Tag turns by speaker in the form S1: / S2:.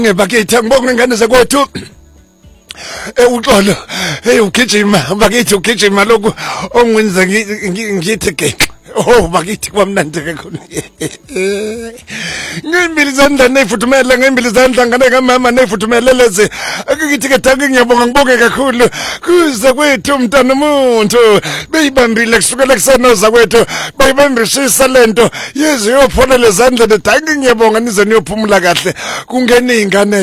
S1: ngebakithi ngibonga ingane zakwethu uxolo ugijima bakithi ugijima lokhu ongwenza ngithi gexe oh bakithi kwamnandi kakhulu ngimili zandla nefuthumela ngimili zandla ngane kamama nefuthumela lezi akithi ke tangi ngiyabonga ngibonge kakhulu kuze kwethu umntana umuntu beyibambile kusukela kusena zakwethu bayibambisisa lento yezi yophona lezandla netangi ngiyabonga nize niyophumula kahle kungena ingane